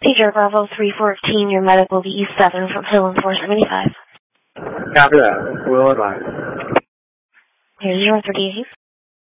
Pager Bravo 314, your medical will be E7 from Hill and 475. Copy that. We'll advise. Here's your 38.